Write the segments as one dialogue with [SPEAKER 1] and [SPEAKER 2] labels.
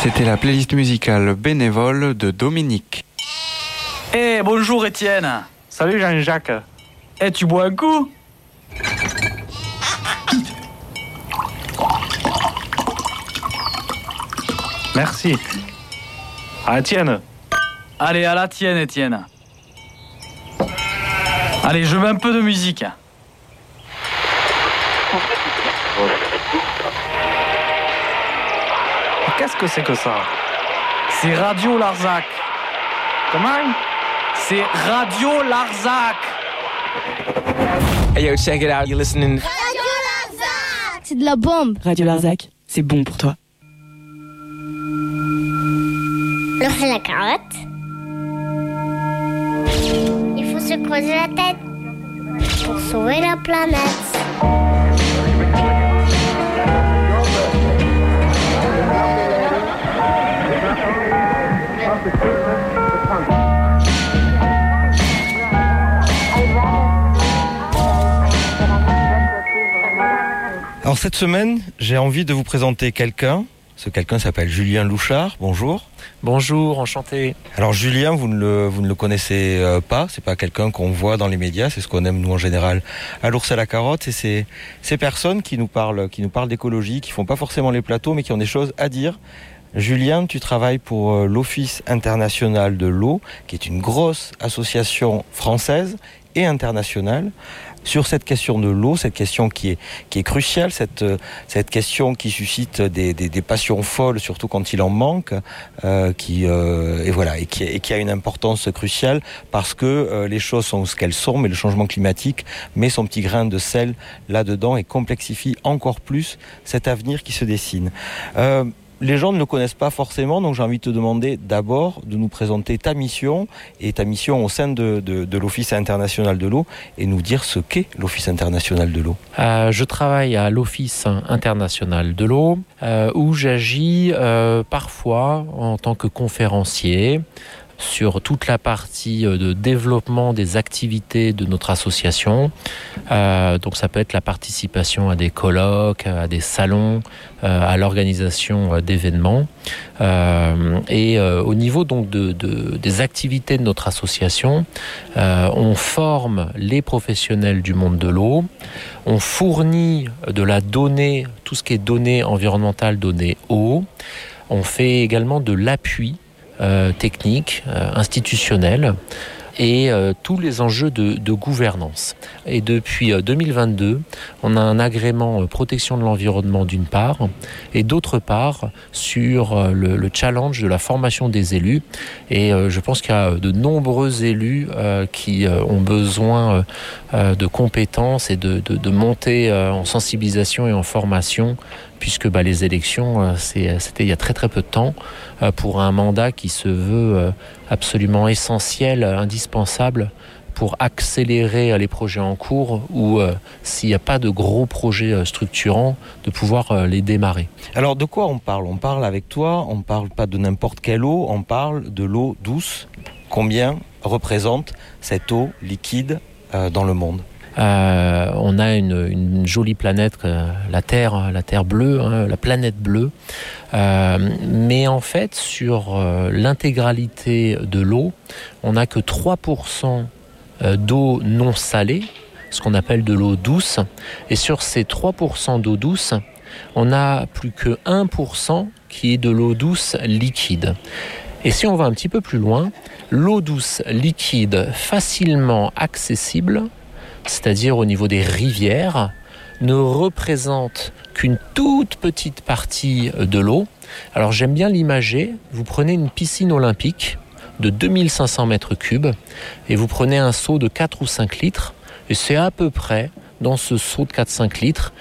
[SPEAKER 1] C'était la playlist musicale bénévole de Dominique.
[SPEAKER 2] Bonjour Étienne.
[SPEAKER 3] Salut Jean-Jacques.
[SPEAKER 2] Tu bois un coup?
[SPEAKER 3] Merci. À la tienne.
[SPEAKER 2] Allez, à la tienne Étienne. Allez, je mets un peu de musique.
[SPEAKER 3] Qu'est-ce que c'est que ça?
[SPEAKER 2] C'est Radio Larzac.
[SPEAKER 3] Comment?
[SPEAKER 2] C'est Radio Larzac.
[SPEAKER 4] Hey yo, check it out, you're listening.
[SPEAKER 5] Radio Larzac! C'est de la bombe.
[SPEAKER 6] Radio Larzac, c'est bon pour toi.
[SPEAKER 5] L'ours et la carotte. Il faut se creuser la tête pour sauver la planète.
[SPEAKER 7] Alors cette semaine, j'ai envie de vous présenter quelqu'un. Ce quelqu'un s'appelle Julien Louchard. Bonjour.
[SPEAKER 3] Bonjour, enchanté.
[SPEAKER 7] Alors Julien, vous ne le connaissez pas. C'est pas quelqu'un qu'on voit dans les médias. C'est ce qu'on aime nous en général à l'ours et la carotte. C'est ces personnes qui nous parlent d'écologie, qui font pas forcément les plateaux, mais qui ont des choses à dire. Julien, tu travailles pour l'Office international de l'eau, qui est une grosse association française et internationale, sur cette question de l'eau, cette question qui est cruciale, cette question qui suscite des passions folles, surtout quand il en manque, et qui a une importance cruciale parce que les choses sont ce qu'elles sont, mais le changement climatique met son petit grain de sel là-dedans et complexifie encore plus cet avenir qui se dessine. Les gens ne le connaissent pas forcément, donc j'ai envie de te demander d'abord de nous présenter ta mission au sein de l'Office international de l'eau et nous dire ce qu'est l'Office international de l'eau.
[SPEAKER 8] Je travaille à l'Office international de l'eau où j'agis parfois en tant que conférencier sur toute la partie de développement des activités de notre association. Donc ça peut être la participation à des colloques, à des salons, à l'organisation d'événements. Et au niveau donc des activités de notre association, on forme les professionnels du monde de l'eau, on fournit de la donnée, tout ce qui est données environnementales, données eau. On fait également de l'appui technique, institutionnelle et tous les enjeux de gouvernance. Et depuis 2022, on a un agrément protection de l'environnement d'une part, et d'autre part sur le challenge de la formation des élus. Et je pense qu'il y a de nombreux élus qui ont besoin de compétences et de monter en sensibilisation et en formation, puisque les élections, c'était il y a très très peu de temps, pour un mandat qui se veut absolument essentiel, indispensable pour accélérer les projets en cours ou s'il n'y a pas de gros projets structurants, de pouvoir les démarrer.
[SPEAKER 7] Alors de quoi on parle ? On parle avec toi, on ne parle pas de n'importe quelle eau, on parle de l'eau douce. Combien représente cette eau liquide dans le monde ?
[SPEAKER 8] On a une jolie planète, la Terre bleue, la planète bleue. Mais en fait, sur l'intégralité de l'eau, on n'a que 3% d'eau non salée, ce qu'on appelle de l'eau douce. Et sur ces 3% d'eau douce, on n'a plus que 1% qui est de l'eau douce liquide. Et si on va un petit peu plus loin, l'eau douce liquide facilement accessible, c'est-à-dire au niveau des rivières, ne représente qu'une toute petite partie de l'eau. Alors j'aime bien l'imager, vous prenez une piscine olympique de 2500 mètres cubes et vous prenez un seau de 4 ou 5 litres et c'est à peu près, dans ce seau de 4-5 litres,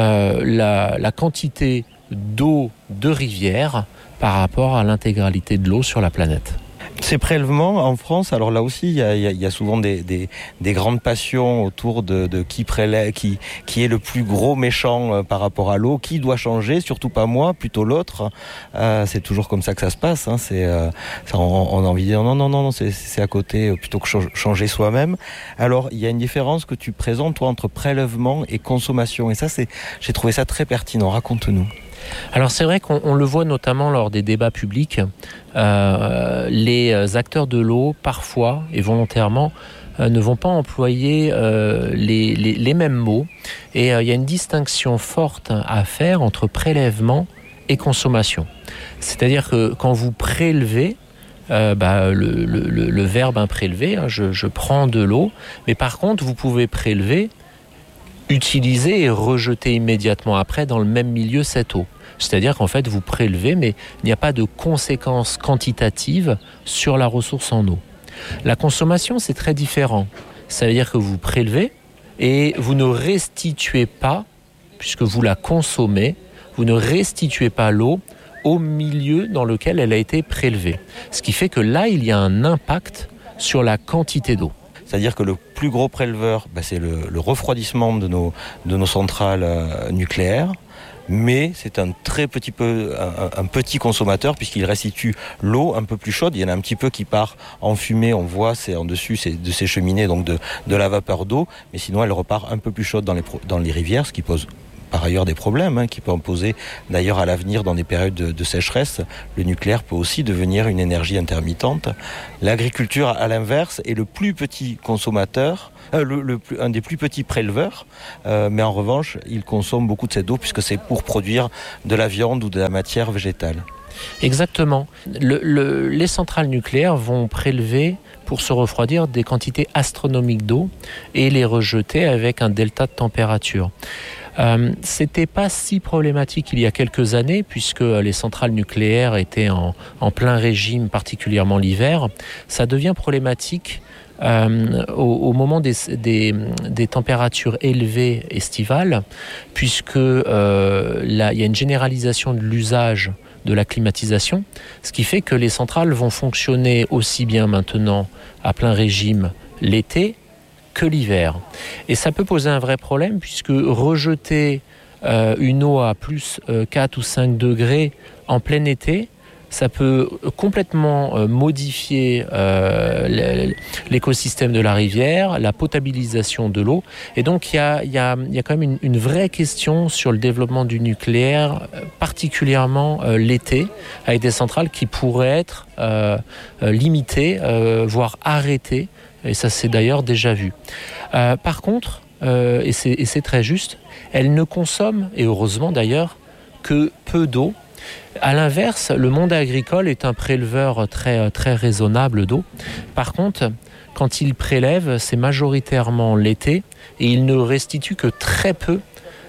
[SPEAKER 8] la quantité d'eau de rivière par rapport à l'intégralité de l'eau sur la planète.
[SPEAKER 7] Ces prélèvements en France, alors là aussi, il y a souvent des grandes passions autour de qui prélève, qui est le plus gros méchant par rapport à l'eau, qui doit changer, surtout pas moi, plutôt l'autre. C'est toujours comme ça que ça se passe. On a envie de dire non, c'est à côté, plutôt que changer soi-même. Alors, il y a une différence que tu présentes, toi, entre prélèvement et consommation. Et ça, j'ai trouvé ça très pertinent. Raconte-nous.
[SPEAKER 8] Alors c'est vrai qu'on le voit notamment lors des débats publics. Les acteurs de l'eau, parfois et volontairement, ne vont pas employer les mêmes mots. Et il y a une distinction forte à faire entre prélèvement et consommation. C'est-à-dire que quand vous prélevez, le verbe prélever, je prends de l'eau, mais par contre vous pouvez prélever, utiliser et rejeter immédiatement après dans le même milieu cette eau. C'est-à-dire qu'en fait vous prélevez, mais il n'y a pas de conséquences quantitatives sur la ressource en eau. La consommation, c'est très différent. Ça veut dire que vous prélevez et vous ne restituez pas, puisque vous la consommez, vous ne restituez pas l'eau au milieu dans lequel elle a été prélevée. Ce qui fait que là, il y a un impact sur la quantité d'eau.
[SPEAKER 7] C'est-à-dire que le plus gros préleveur, c'est le refroidissement de nos centrales nucléaires. Mais c'est un petit consommateur puisqu'il restitue l'eau un peu plus chaude. Il y en a un petit peu qui part en fumée, on voit, c'est en dessus, c'est de ces cheminées, donc de la vapeur d'eau. Mais sinon, elle repart un peu plus chaude dans les rivières, ce qui pose par ailleurs des problèmes, qui peut en poser d'ailleurs à l'avenir dans des périodes de sécheresse. Le nucléaire peut aussi devenir une énergie intermittente. L'agriculture, à l'inverse, est le plus petit consommateur, un des plus petits préleveurs, mais en revanche, il consomme beaucoup de cette eau puisque c'est pour produire de la viande ou de la matière végétale.
[SPEAKER 8] Exactement. Les centrales nucléaires vont prélever pour se refroidir des quantités astronomiques d'eau et les rejeter avec un delta de température. C'était pas si problématique il y a quelques années puisque les centrales nucléaires étaient en plein régime, particulièrement l'hiver. Ça devient problématique au moment des températures élevées estivales puisque là, il y a une généralisation de l'usage de la climatisation, ce qui fait que les centrales vont fonctionner aussi bien maintenant à plein régime l'été que l'hiver. Et ça peut poser un vrai problème puisque rejeter une eau à plus 4 ou 5 degrés en plein été, ça peut complètement modifier l'écosystème de la rivière, la potabilisation de l'eau. Et donc il y a quand même une vraie question sur le développement du nucléaire, particulièrement l'été, avec des centrales qui pourraient être limitées, voire arrêtées. Et ça c'est d'ailleurs déjà vu. Par contre, et c'est très juste, elles ne consomment, et heureusement d'ailleurs, que peu d'eau. À l'inverse, le monde agricole est un préleveur très, très raisonnable d'eau. Par contre, quand il prélève, c'est majoritairement l'été et il ne restitue que très peu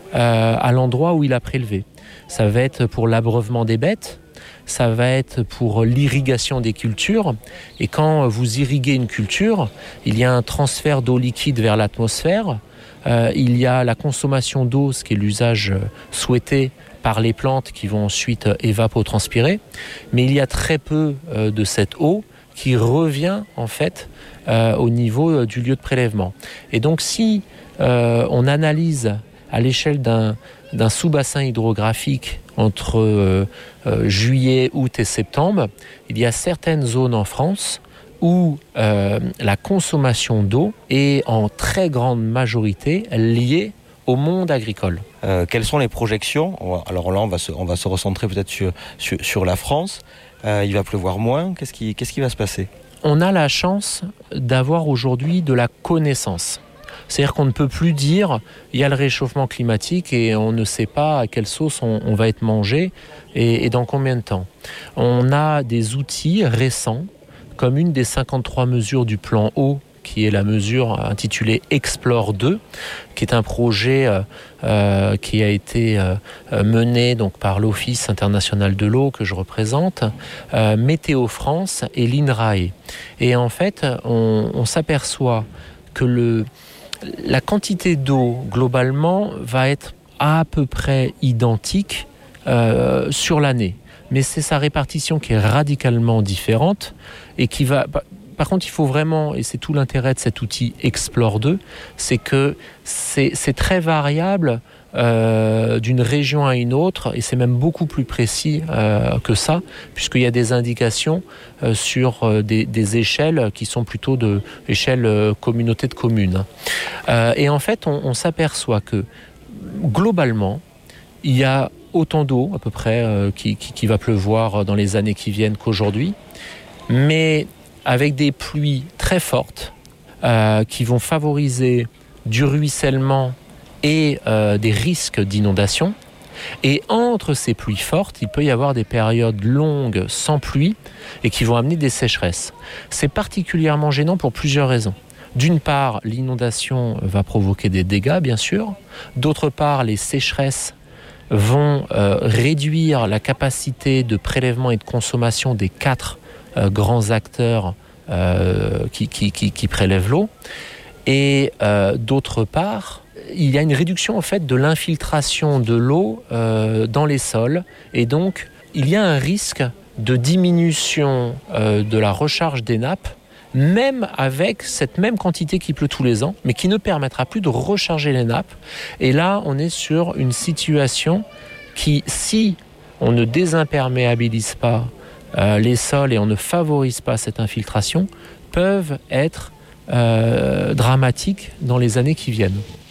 [SPEAKER 8] à l'endroit où il a prélevé. Ça va être pour l'abreuvement des bêtes, ça va être pour l'irrigation des cultures. Et quand vous irriguez une culture, il y a un transfert d'eau liquide vers l'atmosphère. Il y a la consommation d'eau, ce qui est l'usage souhaité par les plantes qui vont ensuite évapotranspirer. Mais il y a très peu de cette eau qui revient en fait au niveau du lieu de prélèvement. Et donc si on analyse à l'échelle d'un sous-bassin hydrographique entre juillet, août et septembre, il y a certaines zones en France où la consommation d'eau est en très grande majorité liée au monde agricole.
[SPEAKER 7] Quelles sont les projections ? Alors là, on va se recentrer peut-être sur la France. Il va pleuvoir moins. Qu'est-ce qui va se passer ?
[SPEAKER 8] On a la chance d'avoir aujourd'hui de la connaissance. C'est-à-dire qu'on ne peut plus dire il y a le réchauffement climatique et on ne sait pas à quelle sauce on va être mangé et dans combien de temps. On a des outils récents, comme une des 53 mesures du plan eau, qui est la mesure intitulée Explore 2, qui est un projet qui a été mené donc, par l'Office international de l'eau que je représente, Météo France et l'INRAE. Et en fait, on s'aperçoit que la quantité d'eau, globalement, va être à peu près identique sur l'année. Mais c'est sa répartition qui est radicalement différente et qui va... Par contre, il faut vraiment, et c'est tout l'intérêt de cet outil Explore 2, c'est que c'est très variable d'une région à une autre, et c'est même beaucoup plus précis que ça, puisqu'il y a des indications sur des échelles qui sont plutôt de échelle communauté de communes. Et en fait, on s'aperçoit que, globalement, il y a autant d'eau à peu près qui va pleuvoir dans les années qui viennent qu'aujourd'hui, mais avec des pluies très fortes qui vont favoriser du ruissellement et des risques d'inondation. Et entre ces pluies fortes, il peut y avoir des périodes longues sans pluie et qui vont amener des sécheresses. C'est particulièrement gênant pour plusieurs raisons. D'une part, l'inondation va provoquer des dégâts, bien sûr. D'autre part, les sécheresses vont réduire la capacité de prélèvement et de consommation des 4 grands acteurs qui prélèvent l'eau. Et d'autre part, il y a une réduction en fait de l'infiltration de l'eau dans les sols. Et donc, il y a un risque de diminution de la recharge des nappes, même avec cette même quantité qui pleut tous les ans, mais qui ne permettra plus de recharger les nappes. Et là, on est sur une situation qui, si on ne désimperméabilise pas les sols et on ne favorise pas cette infiltration, peuvent être dramatiques dans les années qui viennent.